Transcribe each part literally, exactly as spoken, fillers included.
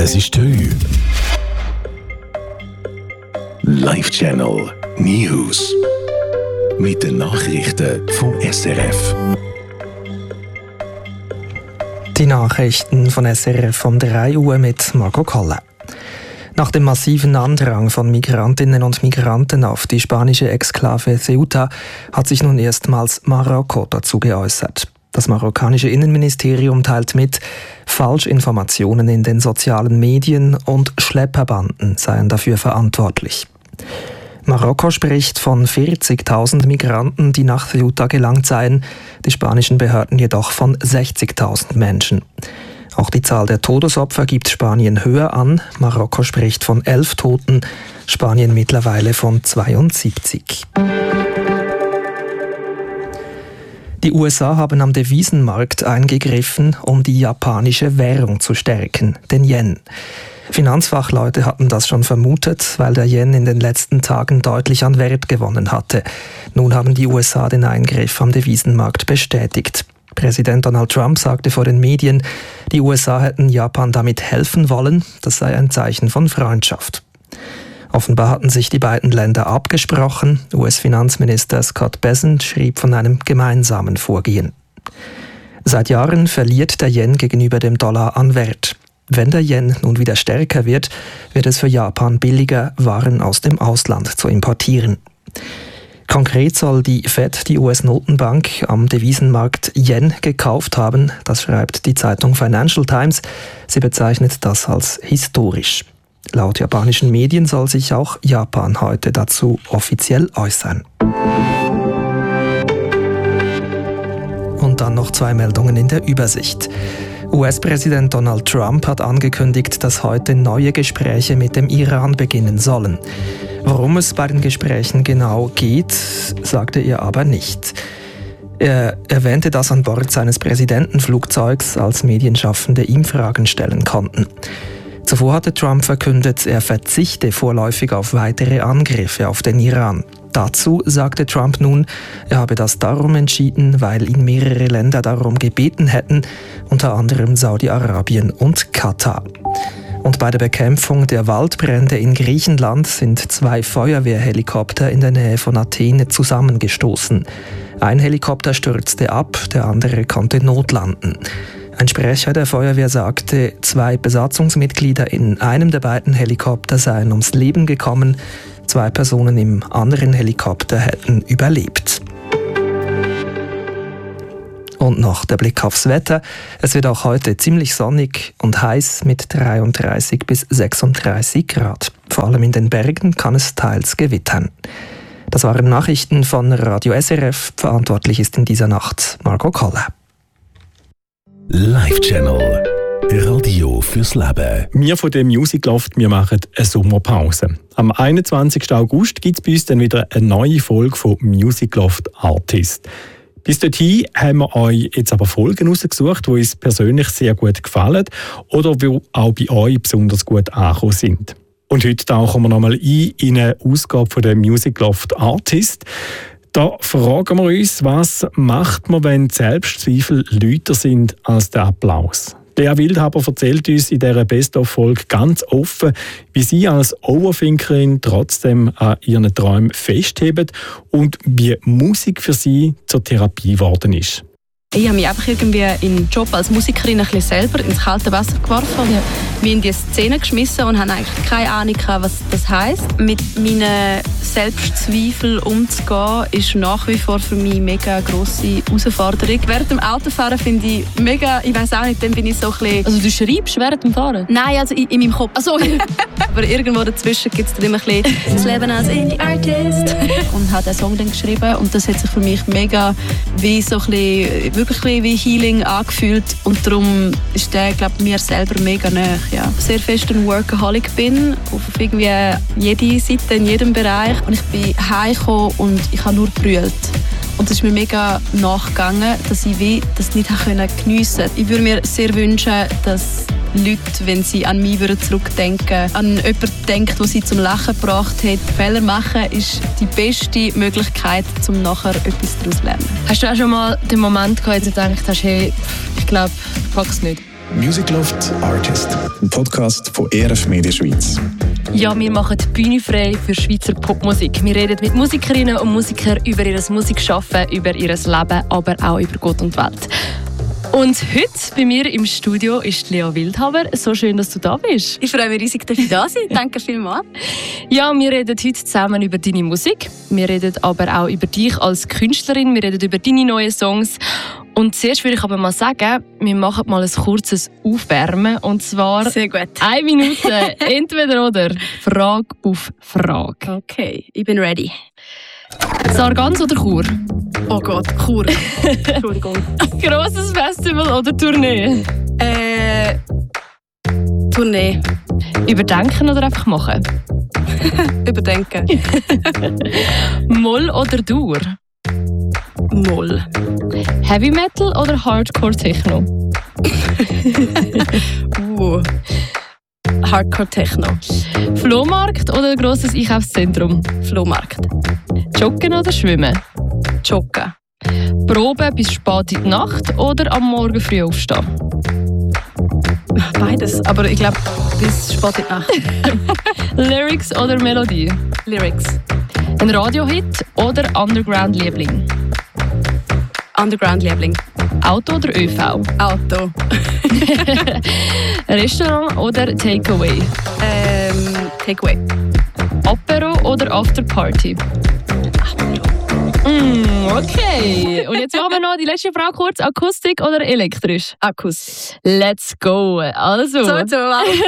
Es ist drei. Live Channel News. Mit den Nachrichten vom S R F. Die Nachrichten von S R F um drei Uhr mit Marco Kolle. Nach dem massiven Andrang von Migrantinnen und Migranten auf die spanische Exklave Ceuta hat sich nun erstmals Marokko dazu geäußert. Das marokkanische Innenministerium teilt mit, Falschinformationen in den sozialen Medien und Schlepperbanden seien dafür verantwortlich. Marokko spricht von vierzigtausend Migranten, die nach Ceuta gelangt seien, die spanischen Behörden jedoch von sechzigtausend Menschen. Auch die Zahl der Todesopfer gibt Spanien höher an. Marokko spricht von elf Toten, Spanien mittlerweile von zweiundsiebzig. Die U S A haben am Devisenmarkt eingegriffen, um die japanische Währung zu stärken, den Yen. Finanzfachleute hatten das schon vermutet, weil der Yen in den letzten Tagen deutlich an Wert gewonnen hatte. Nun haben die U S A den Eingriff am Devisenmarkt bestätigt. Präsident Donald Trump sagte vor den Medien, die U S A hätten Japan damit helfen wollen, das sei ein Zeichen von Freundschaft. Offenbar hatten sich die beiden Länder abgesprochen. U S-Finanzminister Scott Bessent schrieb von einem gemeinsamen Vorgehen. Seit Jahren verliert der Yen gegenüber dem Dollar an Wert. Wenn der Yen nun wieder stärker wird, wird es für Japan billiger, Waren aus dem Ausland zu importieren. Konkret soll die Fed, die U S-Notenbank, am Devisenmarkt Yen gekauft haben. Das schreibt die Zeitung Financial Times. Sie bezeichnet das als historisch. Laut japanischen Medien soll sich auch Japan heute dazu offiziell äußern. Und dann noch zwei Meldungen in der Übersicht. U S-Präsident Donald Trump hat angekündigt, dass heute neue Gespräche mit dem Iran beginnen sollen. Worum es bei den Gesprächen genau geht, sagte er aber nicht. Er erwähnte das an Bord seines Präsidentenflugzeugs, als Medienschaffende ihm Fragen stellen konnten. Zuvor hatte Trump verkündet, er verzichte vorläufig auf weitere Angriffe auf den Iran. Dazu sagte Trump nun, er habe das darum entschieden, weil ihn mehrere Länder darum gebeten hätten, unter anderem Saudi-Arabien und Katar. Und bei der Bekämpfung der Waldbrände in Griechenland sind zwei Feuerwehrhelikopter in der Nähe von Athen zusammengestoßen. Ein Helikopter stürzte ab, der andere konnte notlanden. Ein Sprecher der Feuerwehr sagte, zwei Besatzungsmitglieder in einem der beiden Helikopter seien ums Leben gekommen, zwei Personen im anderen Helikopter hätten überlebt. Und noch der Blick aufs Wetter. Es wird auch heute ziemlich sonnig und heiß mit dreiunddreißig bis sechsunddreißig Grad. Vor allem in den Bergen kann es teils gewittern. Das waren Nachrichten von Radio S R F. Verantwortlich ist in dieser Nacht Marco Kolle. Live Channel. Radio fürs Leben. Wir von der Music Loft, wir machen eine Sommerpause. Am einundzwanzigsten August gibt es bei uns dann wieder eine neue Folge von Music Loft Artist. Bis dorthin haben wir euch jetzt aber Folgen rausgesucht, die uns persönlich sehr gut gefallen oder die auch bei euch besonders gut angekommen sind. Und heute tauchen wir nochmal ein in eine Ausgabe von der Music Loft Artist. Da fragen wir uns, was macht man, wenn die Selbstzweifel lauter sind als der Applaus? Lea Wildhaber erzählt uns in dieser Best-of-Folge ganz offen, wie sie als Overthinkerin trotzdem an ihren Träumen festhebt und wie Musik für sie zur Therapie geworden ist. Ich habe mich einfach irgendwie in den Job als Musikerin ein bisschen selber ins kalte Wasser geworfen. Ich habe mich in die Szene geschmissen und habe eigentlich keine Ahnung, was das heisst. Mit meinen Selbstzweifeln umzugehen, ist nach wie vor für mich eine mega grosse Herausforderung. Während dem Autofahren finde ich mega, ich weiss auch nicht, dann bin ich so ein bisschen... Also du schreibst während dem Fahren? Nein, also in, in meinem Kopf. Ach so. Aber irgendwo dazwischen gibt es dann immer ein bisschen das Leben als Indie-Artist. Und habe den Song dann geschrieben und das hat sich für mich mega wie so ein bisschen, wirklich wie Healing angefühlt und darum ist der, glaube ich, mir selber mega nahe. Ja. Sehr fest ein Workaholic bin, auf irgendwie jede Seite, in jedem Bereich und ich bin heimgekommen und ich habe nur gebrüllt. Und es ist mir mega nachgegangen, dass ich wie das nicht geniessen konnte. Ich würde mir sehr wünschen, dass Leute, wenn sie an mich zurückdenken, an jemanden denken, der sie zum Lachen gebracht hat. Fehler machen ist die beste Möglichkeit, um nachher etwas daraus zu lernen. Hast du auch schon mal den Moment gehabt, wo du gedacht hast, hey, ich glaube, ich pack's nicht? Music Loft Artist, ein Podcast von E R F Media Schweiz. Ja, wir machen die Bühne frei für Schweizer Popmusik. Wir reden mit Musikerinnen und Musikern über ihr Musikschaffen, über ihr Leben, aber auch über Gott und die Welt. Und heute bei mir im Studio ist Lea Wildhaber. So schön, dass du da bist. Ich freue mich riesig, dass ich da sein. Danke vielmals. Ja, wir reden heute zusammen über deine Musik. Wir reden aber auch über dich als Künstlerin. Wir reden über deine neuen Songs. Und zuerst würde ich aber mal sagen, wir machen mal ein kurzes Aufwärmen. Und zwar Sehr gut. eine Minute, entweder oder. Frage auf Frage. Okay, ich bin ready. Sargans oder Chur? Oh Gott, Chur. Entschuldigung. Grosses Festival oder Tournee? Äh, Tournee. Überdenken oder einfach machen? Überdenken. Moll oder Dur? Moll. Heavy Metal oder Hardcore Techno? uh. Hardcore Techno. Flohmarkt oder grosses Einkaufszentrum? Flohmarkt. Joggen oder Schwimmen? Joggen. Proben bis spät in die Nacht oder am Morgen früh aufstehen? Beides, aber ich glaube bis spät in die Nacht. Lyrics oder Melodie? Lyrics. Ein Radiohit oder Underground-Liebling? Underground-Liebling. Auto oder ÖV? Auto. Restaurant oder Takeaway? Ähm, Takeaway. Apero oder Afterparty? Mm, okay. Und jetzt machen wir noch die letzte Frage kurz. Akustik oder elektrisch? Akkus. Let's go. Also. So, so.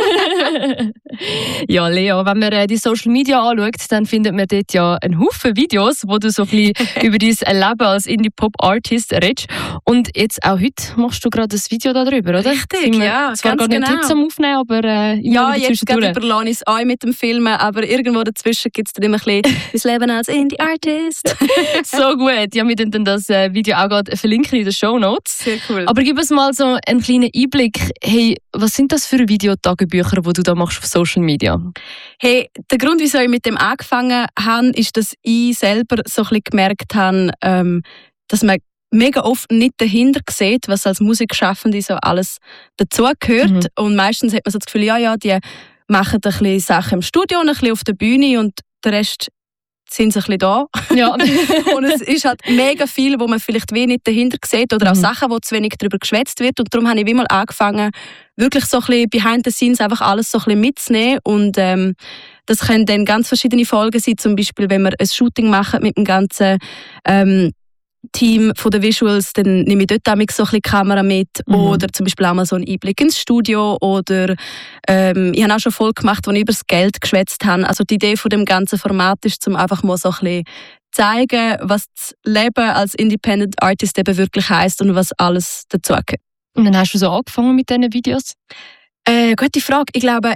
Ja, Lea, wenn man die Social Media anschaut, dann findet man dort ja einen Haufen Videos, wo du so ein bisschen über dein Leben als Indie-Pop-Artist redest. Und jetzt auch heute machst du gerade ein Video darüber, oder? Richtig, wir ja, zwar ganz gar nicht genau. heute zum Aufnehmen, aber äh, Ja, jetzt gerade zwischendurch. überlasse ich es euch mit dem Filmen, aber irgendwo dazwischen gibt es dann immer ein bisschen «Mein Leben als Indie-Artist». So gut. Ja, wir werden dann das äh, Video auch gerade verlinken in den Shownotes. Sehr cool. Aber gib uns mal so einen kleinen Einblick. Hey, was sind das für Videotagebücher, die du da machst auf Social Media? Hey, der Grund, wieso ich mit dem angefangen habe, ist, dass ich selber so ein bisschen gemerkt habe, ähm, dass man mega oft nicht dahinter sieht, was als Musikschaffende so alles dazugehört. Mhm. Und meistens hat man so das Gefühl, ja, ja, die machen ein bisschen Sachen im Studio und ein bisschen auf der Bühne und der Rest sind sie ein bisschen da. Ja. Und es ist halt mega viel, wo man vielleicht wenig dahinter sieht oder auch mhm. Sachen, wo zu wenig darüber geschwätzt wird. Und darum habe ich wie mal angefangen, wirklich so ein bisschen behind the scenes einfach alles so ein bisschen mitzunehmen. Und ähm, das können dann ganz verschiedene Folgen sein. Zum Beispiel, wenn wir ein Shooting machen mit dem ganzen ähm, Team von den Visuals, dann nehme ich dort auch so ein bisschen die Kamera mit. Mhm. Oder zum Beispiel auch mal so einen Einblick ins Studio. Oder ähm, ich habe auch schon Folgen gemacht, wo ich über das Geld geschwätzt habe. Also die Idee von dem ganzen Format ist, um einfach mal so ein bisschen zeigen, was das Leben als Independent Artist eben wirklich heisst und was alles dazugehört. Und dann hast du so angefangen mit diesen Videos? Äh, gute Frage. Ich glaube,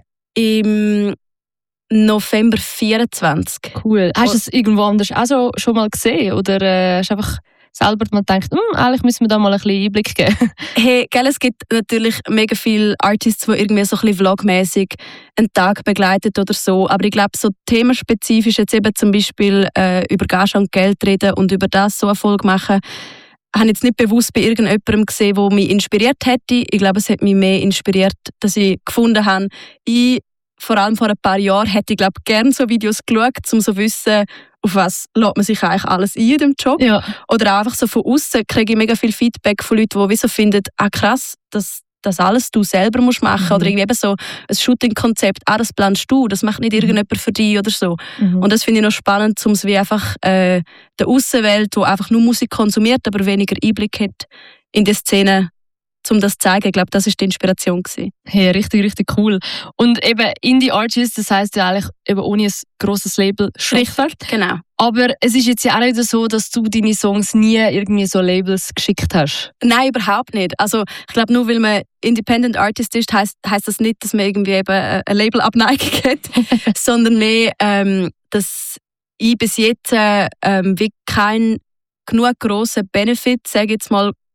im November vierundzwanzig. Cool. Hast du es irgendwo anders auch so schon mal gesehen? Oder äh, hast du einfach selber mal gedacht, hm, eigentlich müssen wir da mal ein bisschen Einblick geben? Hey, gell, es gibt natürlich mega viele Artists, die irgendwie so ein bisschen vlogmäßig einen Tag begleitet oder so. Aber ich glaube, so themenspezifisch jetzt eben zum Beispiel äh, über Gage und Geld reden und über das so eine Folge machen, habe ich jetzt nicht bewusst bei irgendjemandem gesehen, der mich inspiriert hätte. Ich glaube, es hat mich mehr inspiriert, dass ich gefunden habe, ich vor allem vor ein paar Jahren hätte ich glaube gerne so Videos geschaut, um so zu wissen, auf was lässt man sich eigentlich alles ein in dem Job. Ja. Oder auch einfach so von außen kriege ich mega viel Feedback von Leuten, die wie so finden, ah krass, das, das alles du selber musst machen. Mhm. Oder irgendwie eben so ein Shooting-Konzept, ah das planst du, das macht nicht irgendjemand für dich oder so. Mhm. Und das finde ich noch spannend, um es wie einfach äh, der Aussenwelt, die einfach nur Musik konsumiert, aber weniger Einblick hat in die Szene, um das zu zeigen. Ich glaube, das war die Inspiration gewesen. Hey, richtig, richtig cool. Und eben Indie-Artist, das heisst ja eigentlich eben ohne ein grosses Label schaffen. Genau. Aber es ist jetzt ja auch nicht so, dass du deine Songs nie irgendwie so Labels geschickt hast. Nein, überhaupt nicht. Also ich glaube, nur weil man Independent Artist ist, heisst, heisst das nicht, dass man irgendwie eben eine Labelabneigung hat, sondern mehr, ähm, dass ich bis jetzt ähm, wie kein genug grossen Benefit, sage ich jetzt mal,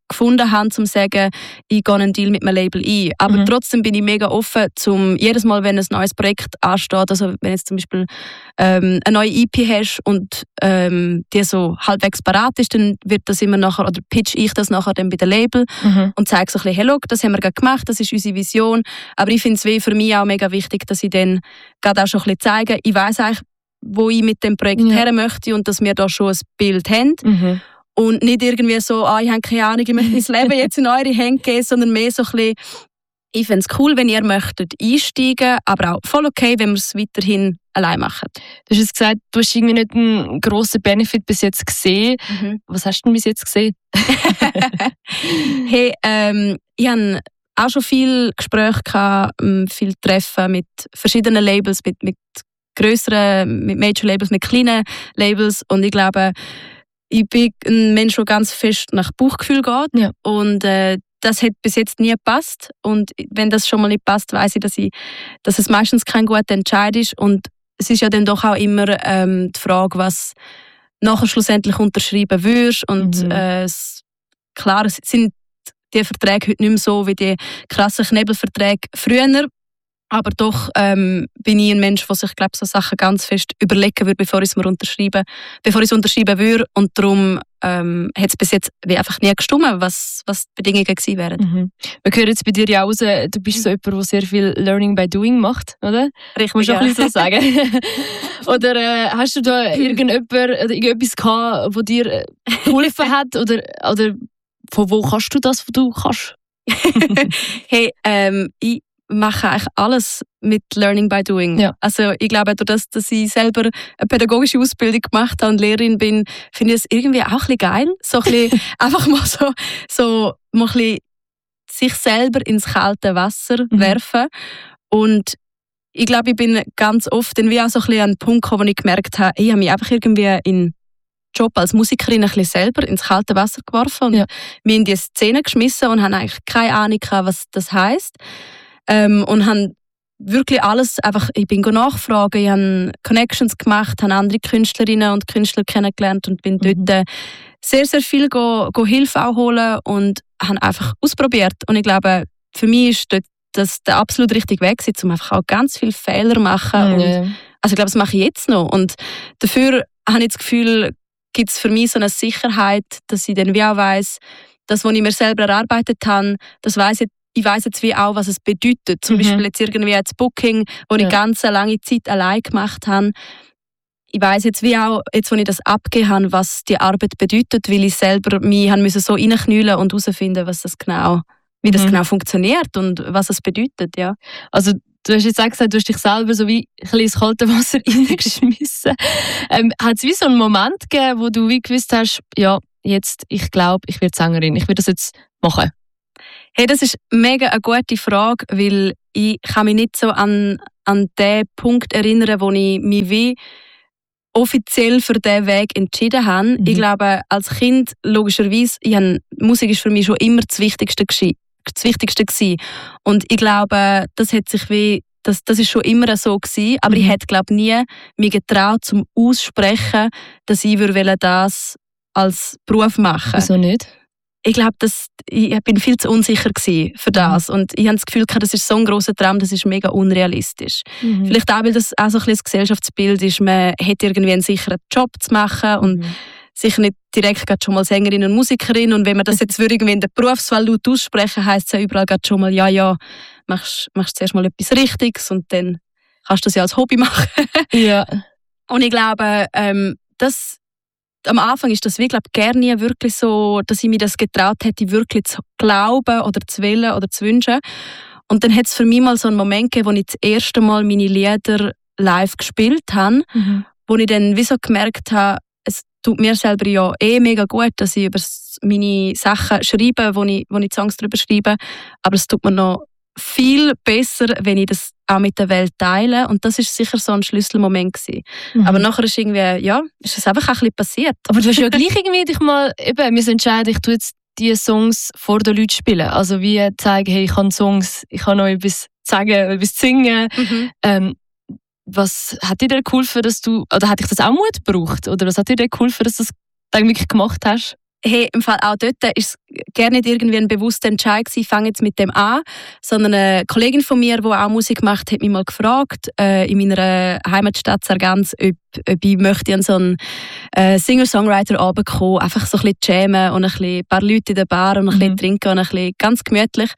gefunden habe, um zu sagen, ich gehe einen Deal mit meinem Label ein. Aber mhm. trotzdem bin ich mega offen, zum jedes Mal, wenn ein neues Projekt ansteht, also wenn jetzt zum Beispiel ähm, eine neue E P hast und ähm, die so halbwegs parat ist, dann wird das immer nachher, oder pitch ich das nachher dann bei dem Label mhm. und zeige so ein bisschen, hey, look, das haben wir gerade gemacht, das ist unsere Vision. Aber ich finde es für mich auch mega wichtig, dass ich dann gerade auch schon ein bisschen zeige, ich weiss eigentlich, wo ich mit dem Projekt ja. her möchte und dass wir da schon ein Bild haben. Mhm. Und nicht irgendwie so, ah, ich habe keine Ahnung, ich möchte mein Leben jetzt in eure Hände geben, sondern mehr so ein bisschen, ich fände es cool, wenn ihr möchtet einsteigen, aber auch voll okay, wenn wir es weiterhin allein machen. Du hast jetzt gesagt, du hast irgendwie nicht einen grossen Benefit bis jetzt gesehen. Mhm. Was hast du denn bis jetzt gesehen? Hey, ähm, ich habe auch schon viele Gespräche gehabt, viele Treffen mit verschiedenen Labels, mit, mit grösseren, mit Major-Labels, mit kleinen Labels und ich glaube, ich bin ein Mensch, der ganz fest nach Bauchgefühl geht ja. und äh, das hat bis jetzt nie gepasst und wenn das schon mal nicht passt, weiss ich, dass, ich, dass es meistens kein guter Entscheid ist und es ist ja dann doch auch immer ähm, die Frage, was nachher schlussendlich unterschreiben würdest und mhm. äh, es, klar, es sind die Verträge heute nicht mehr so wie die krassen Knebelverträge früher. Aber doch ähm, bin ich ein Mensch, der sich glaub, so Sachen ganz fest überlegen würde, bevor ich es mir unterschreiben, bevor ich es unterschreiben würde. Und darum ähm, hat es bis jetzt wie einfach nie gestimmt, was, was die Bedingungen gewesen wären. Mhm. Wir hören jetzt bei dir ja raus, du bist so jemand, der sehr viel Learning by Doing macht, oder? Richtig, musst du ja. auch ein bisschen so sagen. Oder äh, hast du da irgendjemand, oder irgendetwas gehabt, das dir geholfen hat? Oder, oder von wo kannst du das, was du kannst? Hey, ähm, ich mache eigentlich alles mit Learning by Doing. Ja. Also ich glaube, dadurch, dass ich selber eine pädagogische Ausbildung gemacht habe und Lehrerin bin, finde ich es irgendwie auch ein bisschen geil. So ein bisschen einfach mal so, so mal ein bisschen sich selber ins kalte Wasser mhm. werfen. Und ich glaube, ich bin ganz oft dann wie auch so ein bisschen an einen Punkt gekommen, wo ich gemerkt habe, ich habe mich einfach irgendwie in Job als Musikerin ein bisschen selber ins kalte Wasser geworfen und ja. mich in die Szene geschmissen und habe eigentlich keine Ahnung gehabt, was das heisst. Ähm, und habe wirklich alles einfach, ich bin nachfragen, ich habe Connections gemacht, habe andere Künstlerinnen und Künstler kennengelernt und bin mhm. dort sehr, sehr viel go, go Hilfe auch holen und habe einfach ausprobiert. Und ich glaube, für mich ist dort das der absolut richtige Weg, um einfach auch ganz viele Fehler zu machen. Mhm. Und, also ich glaube, das mache ich jetzt noch. Und dafür habe ich das Gefühl, gibt es für mich so eine Sicherheit, dass ich dann wie auch weiss, das, was ich mir selber erarbeitet habe, das weiss ich Ich weiss jetzt wie auch, was es bedeutet. Zum mhm. Beispiel jetzt irgendwie das Booking, das ja. ich ganz eine lange Zeit allein gemacht habe. Ich weiss jetzt wie auch, jetzt wo ich das abgegeben habe, was die Arbeit bedeutet, weil ich selber mich musste so reinknüllen und herausfinden, was das genau, wie das mhm. genau funktioniert und was es bedeutet. Ja. Also du hast jetzt auch gesagt, du hast dich selber so wie ein bisschen ins kalte Wasser reingeschmissen. ähm, hat es wie so einen Moment gegeben, wo du wie gewusst hast, ja, jetzt, ich glaube, ich werde Sängerin, ich werde das jetzt machen? Hey, das ist mega eine gute Frage, weil ich kann mich nicht so an, an den Punkt erinnern, wo ich mich wie offiziell für diesen Weg entschieden habe. Mhm. Ich glaube, als Kind, logischerweise, ich habe, Musik ist für mich schon immer das Wichtigste gewesen. Das Wichtigste gewesen. Und ich glaube, das hat sich wie, das, das ist schon immer so gewesen, aber mhm. ich hätte, glaube nie mich getraut, zum Aussprechen, dass ich das als Beruf machen würde. Wieso nicht? Ich glaube, ich bin viel zu unsicher für das. Und ich habe das Gefühl, das ist so ein grosser Traum, das ist mega unrealistisch. Mhm. Vielleicht auch, weil das auch so ein bisschen das Gesellschaftsbild ist, man hat irgendwie einen sicheren Job zu machen und mhm. sicher nicht direkt schon mal Sängerin und Musikerin. Und wenn man das jetzt irgendwie in der Berufswahl laut aussprechen, heisst es ja überall schon mal, ja, ja, machst, machst zuerst mal etwas Richtiges und dann kannst du das ja als Hobby machen. Ja. Und ich glaube, ähm, das am Anfang ist das wirklich gerne nie wirklich so, dass ich mir das getraut hätte, wirklich zu glauben oder zu wollen oder zu wünschen. Und dann hat es für mich mal so einen Moment gegeben, wo ich das erste Mal meine Lieder live gespielt habe, mhm. wo ich dann wie so gemerkt habe, es tut mir selber ja eh mega gut, dass ich über meine Sachen schreibe, wo ich, wo ich Songs darüber schreibe, aber es tut mir noch viel besser, wenn ich das auch mit der Welt teile. Und das ist sicher so ein Schlüsselmoment gewesen. Mhm. Aber nachher ist irgendwie, ja, ist es einfach ein bisschen passiert. Aber du hast ja gleich irgendwie dich mal, eben, wir entscheiden, ich tue jetzt diese Songs vor den Leuten spielen. Also wie zeigen, hey, ich kann Songs, ich kann noch etwas sagen, etwas singen. Mhm. Ähm, was hat dir denn geholfen, dass du, oder hat dich das auch Mut gebraucht? Oder was hat dir denn geholfen, dass du das dann wirklich gemacht hast? hey, im Fall auch dort war es gar nicht irgendwie ein bewusster Entscheid gewesen, ich fange jetzt mit dem an, sondern eine Kollegin von mir, die auch Musik macht, hat mich mal gefragt, äh, in meiner Heimatstadt Sargans, ob, ob ich möchte an so einen äh, Singer-Songwriter-Abend kommen, einfach so ein bisschen jammen und ein, bisschen, ein paar Leute in der Bar und ein bisschen mhm. trinken und ein bisschen ganz gemütlich.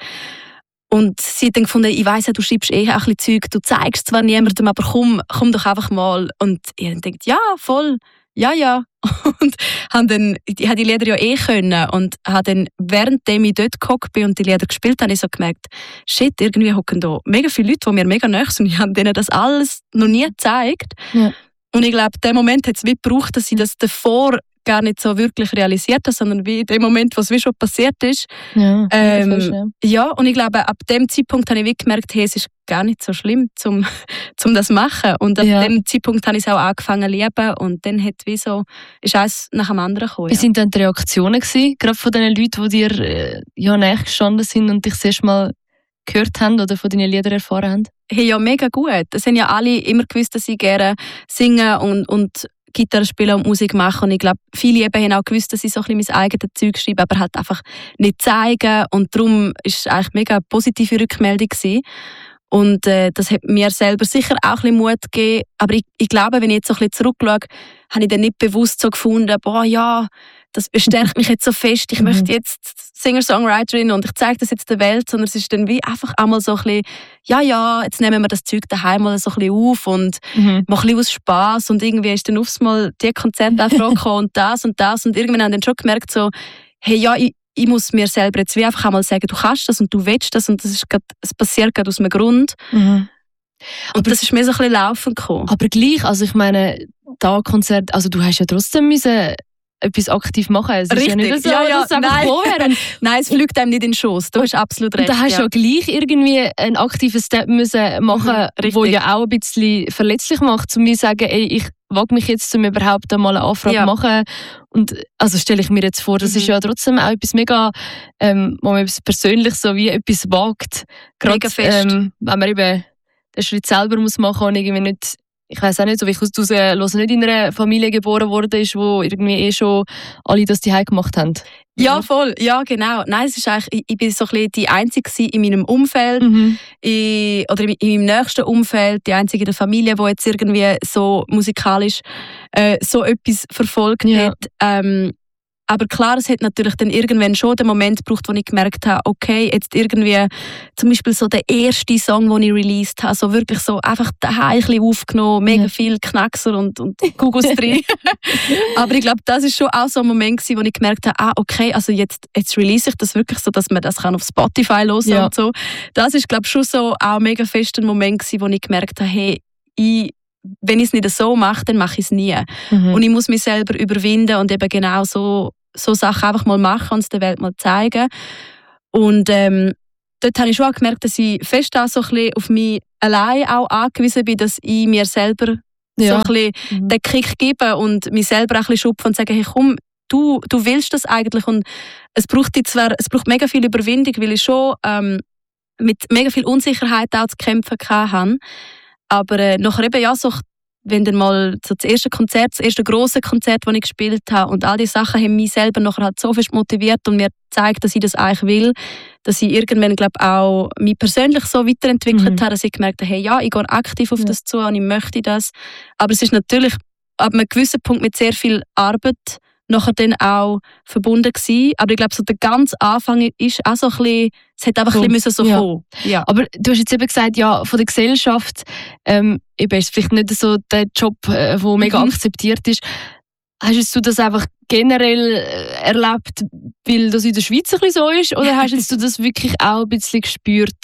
Und sie hat dann gefunden, ich weiss ja, du schreibst eh auch ein bisschen Zeug, du zeigst zwar niemandem, aber komm, komm doch einfach mal. Und ich habe gedacht, ja, voll, ja, ja. Und habe dann, ich habe die Lieder ja eh können und habe dann, währenddem ich dort gehockt bin und die Lieder gespielt habe, ich so gemerkt, shit, irgendwie hocken da mega viele Leute, die mir mega nahe sind. Ich habe denen das alles noch nie gezeigt. Ja. Und ich glaube, in dem Moment hat es wie gebraucht, dass ich das davor gar nicht so wirklich realisiert habe, sondern wie in dem Moment, was wie schon passiert ist. Ja, ähm, fest, ja. ja, und ich glaube, ab dem Zeitpunkt habe ich wie gemerkt, hey, es ist gar nicht so schlimm, zum, zum das zu machen. Und ab ja. dem Zeitpunkt habe ich es auch angefangen zu lieben und dann hat wie so, ist eins nach dem anderen gekommen. Wie ja. sind dann die Reaktionen gewesen, gerade von den Leuten, die dir äh, ja, näher gestanden sind und dich das erste Mal gehört haben oder von deinen Liedern erfahren haben? Hey, ja, mega gut. Es haben ja alle immer gewusst, dass ich gerne singe und, und Gitarre spielen und Musik machen. Und ich glaube, viele eben haben auch gewusst, dass ich so ein bisschen mein eigenes Zeug schreibe, aber halt einfach nicht zeigen. Und darum war es eigentlich eine mega positive Rückmeldung gewesen. Und äh, das hat mir selber sicher auch ein bisschen Mut gegeben. Aber ich, ich glaube, wenn ich jetzt so ein bisschen zurückschaue, habe ich dann nicht bewusst so gefunden, boah, ja, das bestärkt mich jetzt so fest, ich mhm. möchte jetzt Singer-Songwriterin und ich zeige das jetzt der Welt, sondern es ist dann wie einfach einmal so ein bisschen, ja, ja, jetzt nehmen wir das Zeug daheim mal so ein bisschen auf und mhm. machen ein bisschen aus Spass und irgendwie ist dann aufs Mal die Konzerte auch gekommen und das und das und irgendwann haben dann schon gemerkt so, hey, ja, ich, ich muss mir selber jetzt wie einfach einmal sagen, du kannst das und du willst das und das ist grad, es passiert gerade aus einem Grund. Mhm. Und aber, das ist mir so ein bisschen laufen gekommen. Aber gleich, also ich meine, da Konzert, also du hast ja trotzdem müssen etwas aktiv machen. Es Richtig. Ist ja nicht so, ja, ja. dass es einfach Nein. Nein, es fliegt einem nicht in den Schoss. Du hast absolut recht. Und da hast du ja. ja gleich irgendwie einen aktiven Step müssen machen, der mhm. ja auch ein bisschen verletzlich macht, um mir zu sagen, ey, ich wage mich jetzt, um überhaupt einmal eine Anfrage zu ja. machen. Und also stelle ich mir jetzt vor, das mhm. ist ja trotzdem auch etwas mega, ähm, wo man persönlich so wie etwas wagt. Gerade, mega fest. Ähm, wenn man eben den Schritt selber muss machen und irgendwie nicht, ich weiss auch nicht, so wie ich aus der Hause nicht in einer Familie geboren worden ist, wo irgendwie eh schon alle das daheim gemacht haben. Ja, voll. Ja, genau. Nein, es ist eigentlich, ich, ich bin so ein bisschen die Einzige in meinem Umfeld mhm. ich, oder in, in meinem nächsten Umfeld, die Einzige in der Familie, die jetzt irgendwie so musikalisch äh, so etwas verfolgt ja. hat. Ähm, Aber klar, es hat natürlich dann irgendwann schon den Moment gebraucht, wo ich gemerkt habe, okay, jetzt irgendwie zum Beispiel so der erste Song, den ich released habe, so wirklich so einfach daheim ein bisschen aufgenommen, mega ja. viel Knackser und, und Gugus drin. Aber ich glaube, das war schon auch so ein Moment gewesen, wo ich gemerkt habe, ah, okay, also jetzt, jetzt release ich das wirklich so, dass man das kann auf Spotify hören ja. und so. Das ist, glaube ich, schon so auch ein mega fester Moment gewesen, wo ich gemerkt habe, hey, ich wenn ich es nicht so mache, dann mache ich es nie. Mhm. Und ich muss mich selber überwinden und eben genau so so Sachen einfach mal machen und es der Welt mal zeigen. Und ähm, dort habe ich schon gemerkt, dass ich fest auch so ein bisschen auf mich allein auch angewiesen bin, dass ich mir selber ja. so ein bisschen mhm. den Kick gebe und mich selber auch ein bisschen schupfe und sage, hey komm, du, du willst das eigentlich. Und es braucht zwar, es braucht mega viel Überwindung, weil ich schon ähm, mit mega viel Unsicherheit auch zu kämpfen hatte. Aber äh, nachher eben ja so, wenn dann mal so das erste Konzert, das erste grosse Konzert, das ich gespielt habe und all diese Sachen haben mich selber nachher halt so fest motiviert und mir gezeigt, dass ich das eigentlich will, dass ich irgendwann, glaube auch mich persönlich so weiterentwickelt mhm. habe, dass ich gemerkt habe, hey, ja, ich gehe aktiv auf ja. das zu und ich möchte das. Aber es ist natürlich ab einem gewissen Punkt mit sehr viel Arbeit nachher dann auch verbunden gewesen. Aber ich glaube, so der ganze Anfang ist auch so ein bisschen, es hat einfach so. ein bisschen so ja. kommen. Ja. Aber du hast jetzt eben gesagt, ja, von der Gesellschaft ähm, eben ist es vielleicht nicht so der Job, der äh, mega mhm. akzeptiert ist. Hast du das einfach generell erlebt, weil das in der Schweiz ein bisschen so ist? Oder hast du das wirklich auch ein bisschen gespürt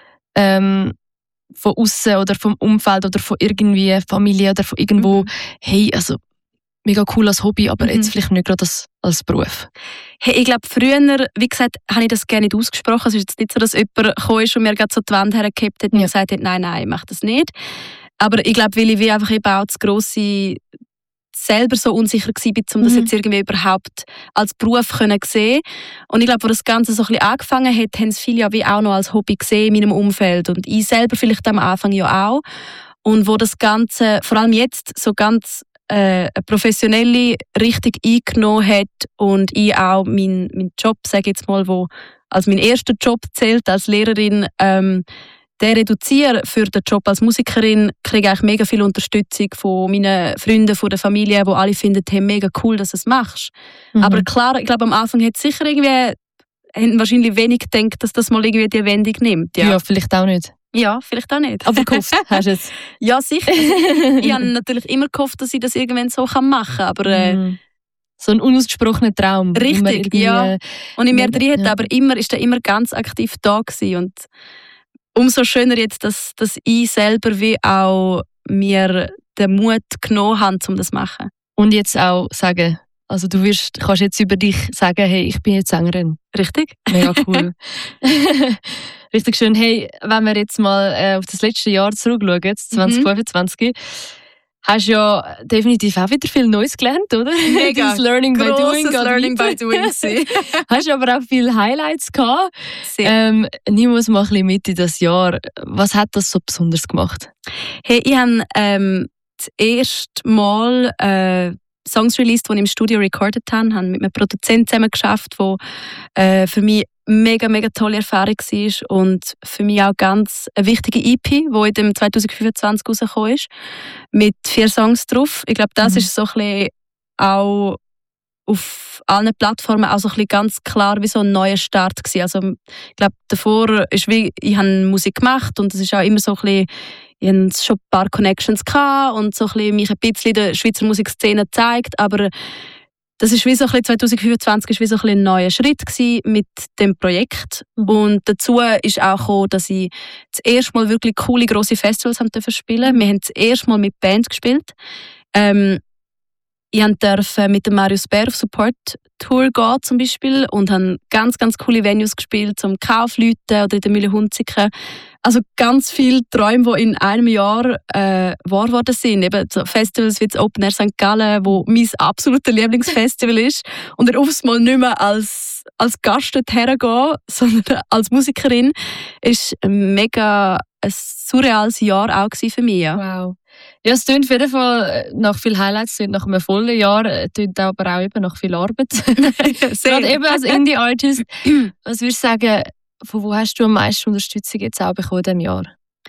ähm, von außen oder vom Umfeld oder von irgendwie Familie oder von irgendwo, mhm. hey, also mega cool als Hobby, aber mhm. jetzt vielleicht nicht gerade als, als Beruf? Hey, ich glaube, früher, wie gesagt, habe ich das gerne nicht ausgesprochen. Es ist jetzt nicht so, dass jemand gekommen ist und mir gerade so die Wand hergehabt hat und ja. gesagt hat, nein, nein, ich mache das nicht. Aber ich glaube, weil ich wie einfach eben auch das grosse selber so unsicher war, um mhm. das jetzt irgendwie überhaupt als Beruf können sehen. Und ich glaube, wo das Ganze so ein bisschen angefangen hat, haben es viele ja wie auch noch als Hobby gesehen in meinem Umfeld. Und ich selber vielleicht am Anfang ja auch. Und wo das Ganze, vor allem jetzt, so ganz äh, eine professionelle Richtung eingenommen hat und ich auch meinen mein Job, sage jetzt mal, wo als mein erster Job zählt als Lehrerin, ähm, den reduziere für den Job als Musikerin, kriege ich mega viel Unterstützung von meinen Freunden, von der Familie, wo alle finden, hey, mega cool, dass du es machst. Mhm. Aber klar, ich glaube, am Anfang hat es sicher irgendwie, haben wahrscheinlich wenig gedacht, dass das mal irgendwie die Wendung nimmt. Ja, ja vielleicht auch nicht. Ja, vielleicht auch nicht. Aber gehofft hast du es? Ja, sicher. Ich habe natürlich immer gehofft, dass ich das irgendwann so machen kann, aber... Äh, mm. So ein unausgesprochener Traum. Richtig, ja. Und in mir drin hat ja. aber immer, ist er immer ganz aktiv da gewesen. Und umso schöner jetzt, dass, dass ich selber wie auch mir den Mut genommen habe, um das zu machen. Und jetzt auch sagen, also du wirst, kannst jetzt über dich sagen, hey, ich bin jetzt Sängerin. Richtig? Mega cool. Richtig schön. Hey, wenn wir jetzt mal äh, auf das letzte Jahr zurückschauen, zwanzig fünfundzwanzig, mhm. hast du ja definitiv auch wieder viel Neues gelernt, oder? Mega. Das Learning by Doing. Learning by Doing. Hast du aber auch viele Highlights gehabt. Ähm, nimm uns mal ein bisschen mit in das Jahr. Was hat das so besonders gemacht? Hey, ich habe ähm, das erste Mal äh, Songs released, die ich im Studio recorded habe. Ich habe mit einem Produzenten zusammen geschafft, der äh, für mich mega, mega tolle Erfahrung war und für mich auch ganz eine wichtige E P, die in dem zwanzig fünfundzwanzig rausgekommen ist, mit vier Songs drauf. Ich glaube, das mhm. ist so ein bisschen auch auf allen Plattformen auch so ein bisschen ganz klar wie so ein neuer Start gewesen. Also ich glaube, davor ist wie, ich habe Musik gemacht und es ist auch immer so ein bisschen, ich hatte schon ein paar Connections gehabt und so ein bisschen mich ein bisschen in der Schweizer Musikszene gezeigt, aber das ist wie so ein bisschen zwanzig fünfundzwanzig ist wie so ein, ein neuer Schritt gewesen mit dem Projekt. Und dazu ist auch gekommen, dass ich das erste Mal wirklich coole grosse Festivals haben dürfen spielen. Wir haben das erste Mal mit Band gespielt. Ähm, ich durfte mit dem Marius Bär auf Support Tour gehen zum Beispiel und haben ganz, ganz coole Venues gespielt, zum Kaufleuten oder in der Mühle Hunziken. Also ganz viele Träume, die in einem Jahr äh, wahr geworden sind. Eben so Festivals wie das Open Air Sankt Gallen, wo mein absolutes Lieblingsfestival ist. Und er aufs Mal nicht mehr als, als Gast hergehen, sondern als Musikerin, ist ein mega ein surreales Jahr auch für mich. Ja. Wow. Ja, es klingt auf jeden Fall nach vielen Highlights, es klingt nach einem vollen Jahr, es klingt aber auch eben nach viel Arbeit. Gerade eben als Indie-Artist. Was würdest du sagen, von wo hast du am meisten Unterstützung jetzt auch bekommen in diesem Jahr?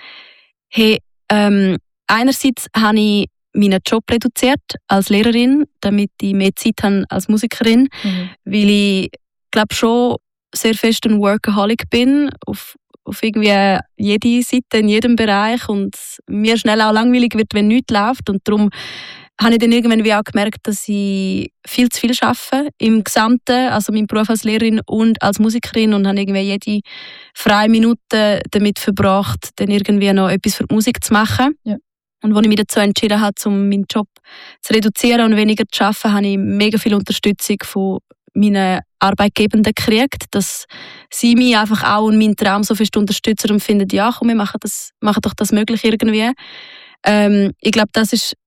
Hey, ähm, einerseits habe ich meinen Job reduziert als Lehrerin, damit ich mehr Zeit habe als Musikerin, mhm. weil ich glaube schon sehr fest ein Workaholic bin, auf auf irgendwie jede Seite, in jedem Bereich und mir schnell auch langweilig wird, wenn nichts läuft und darum habe ich dann irgendwann wie auch gemerkt, dass ich viel zu viel arbeite im Gesamten, also meinen Beruf als Lehrerin und als Musikerin und habe irgendwie jede freie Minute damit verbracht, dann irgendwie noch etwas für die Musik zu machen. Ja. Und als ich mich dazu entschieden habe, um meinen Job zu reduzieren und weniger zu arbeiten, habe ich mega viel Unterstützung von meinen Arbeitgebenden gekriegt, dass sie mich einfach auch und meinen Traum so fest unterstützen und finden, ja komm, wir machen, das, machen doch das möglich irgendwie. Ähm, ich glaube, das ist